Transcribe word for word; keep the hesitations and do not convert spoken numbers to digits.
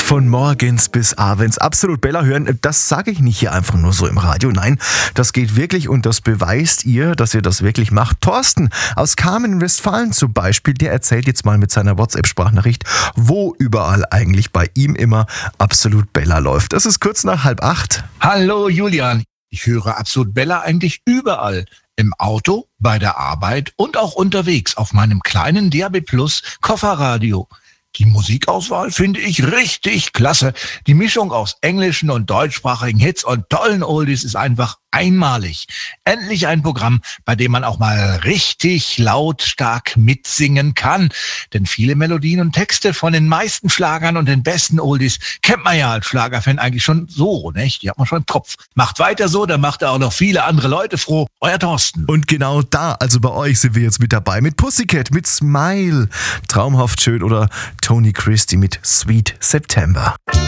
von morgens bis abends absolut Bella hören, das sage ich nicht hier einfach nur so im Radio. Nein, das geht wirklich und das beweist ihr, dass ihr das wirklich macht. Thorsten aus Kamen in Westfalen zum Beispiel, der erzählt jetzt mal mit seiner WhatsApp-Sprachnachricht, wo überall eigentlich bei ihm immer absolut Bella läuft. Das ist kurz nach halb acht. Hallo Julian, ich höre absolut Bella eigentlich überall. Im Auto, bei der Arbeit und auch unterwegs auf meinem kleinen D A B Plus Kofferradio. Die Musikauswahl finde ich richtig klasse. Die Mischung aus englischen und deutschsprachigen Hits und tollen Oldies ist einfach einmalig. Endlich ein Programm, bei dem man auch mal richtig lautstark mitsingen kann. Denn viele Melodien und Texte von den meisten Schlagern und den besten Oldies kennt man ja als Schlagerfan eigentlich schon so, nicht? Die hat man schon im Kopf. Macht weiter so, dann macht er auch noch viele andere Leute froh. Euer Thorsten. Und genau da, also bei euch sind wir jetzt mit dabei, mit Pussycat, mit Smile, traumhaft schön oder Tony Christie mit Sweet September.